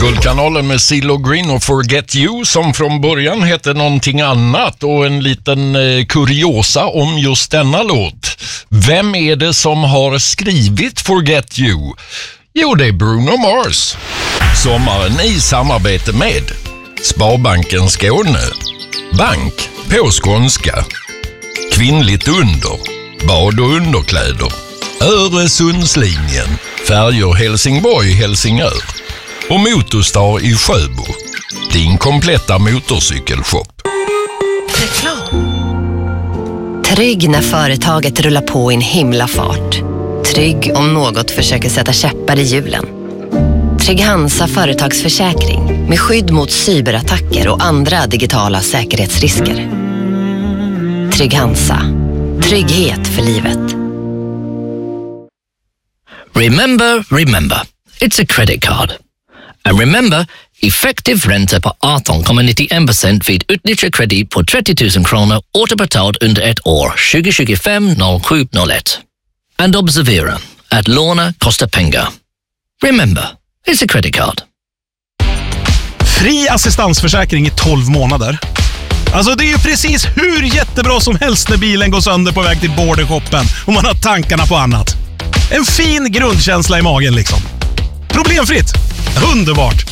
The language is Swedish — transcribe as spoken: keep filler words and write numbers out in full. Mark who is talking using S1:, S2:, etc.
S1: Guldkanalen med CeeLo Green och Forget You som från början hette någonting annat, och en liten eh, kuriosa om just denna låt. Vem är det som har skrivit Forget You? Jo, det är Bruno Mars. Sommaren i samarbete med Sparbanken Skåne, Bank på skånska, Kvinnligt under, bad och underkläder, Öresundslinjen, Färjor Helsingborg-Helsingör och Motorstar i Sjöbo. Din kompletta motorcykelshop.
S2: Reklam. Trygg när företaget rullar på i en himla fart. Trygg om något försöker sätta käppar i hjulen. Trygg Hansa företagsförsäkring med skydd mot cyberattacker och andra digitala säkerhetsrisker. Trygg Hansa. Trygghet för livet.
S3: Remember, remember. It's a credit card. And remember, effektiv ränta på arton komma nittiofem procent vid utnyttjad kredit på trettio tusen kronor återbetalt under ett år, tjugo tjugofem noll sju noll ett. And observera, att låna kostar pengar. Remember, it's a credit card.
S4: Fri assistansförsäkring i tolv månader. Alltså det är ju precis hur jättebra som helst när bilen går sönder på väg till bordershoppen och man har tankarna på annat. En fin grundkänsla i magen liksom. Problemfritt. Underbart.